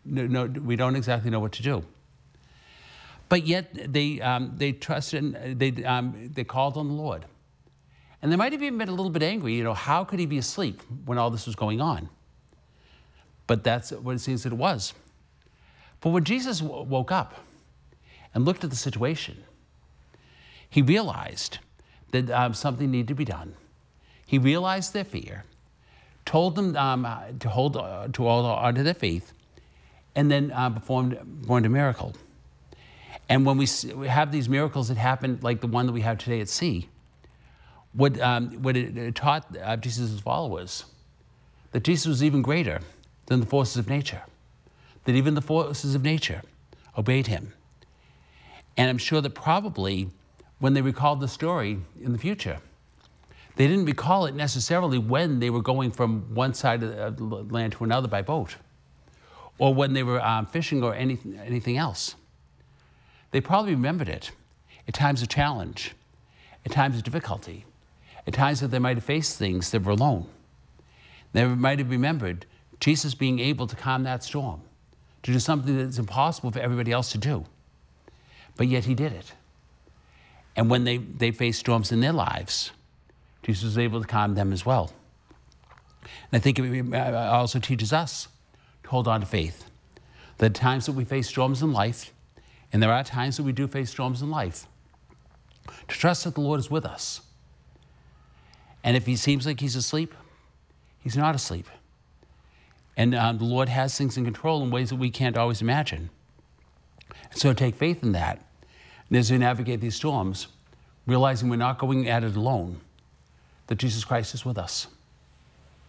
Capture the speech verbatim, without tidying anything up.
no, no, we don't exactly know what to do. But yet they, um, they trusted, and they, um, they called on the Lord. And they might have even been a little bit angry, you know, how could he be asleep when all this was going on? But that's what it seems that it was. But when Jesus w- woke up and looked at the situation, he realized that um, something needed to be done. He realized their fear, told them um, to hold uh, to hold on to their faith, and then uh, performed, performed a miracle. And when we, see, we have these miracles that happen, like the one that we have today at sea, what, um, what it, it taught uh, Jesus' followers, that Jesus was even greater than the forces of nature, that even the forces of nature obeyed him. And I'm sure that probably when they recalled the story in the future, they didn't recall it necessarily when they were going from one side of the land to another by boat, or when they were um, fishing or anything, anything else. They probably remembered it at times of challenge, at times of difficulty, at times that they might have faced things that were alone. They might have remembered Jesus being able to calm that storm, to do something that's impossible for everybody else to do. But yet he did it. And when they, they faced storms in their lives, Jesus was able to calm them as well. And I think it also teaches us to hold on to faith. That at times that we face storms in life, and there are times that we do face storms in life, to trust that the Lord is with us. And if he seems like he's asleep, he's not asleep. And um, the Lord has things in control in ways that we can't always imagine. And so take faith in that. And as we navigate these storms, realizing we're not going at it alone, that Jesus Christ is with us.